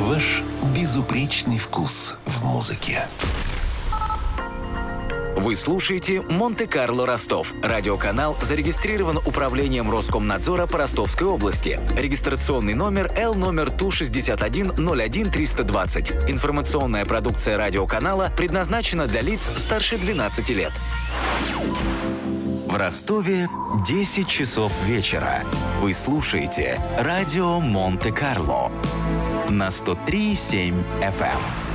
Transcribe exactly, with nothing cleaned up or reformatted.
Ваш безупречный вкус в музыке. Вы слушаете «Монте-Карло Ростов». Радиоканал зарегистрирован Управлением Роскомнадзора по Ростовской области. Регистрационный номер Л номер Ту шестьдесят один ноль один триста двадцать. Информационная продукция радиоканала предназначена для лиц старше двенадцати лет. В Ростове десять часов вечера. Вы слушаете радио Монте-Карло на сто три и семь эф эм.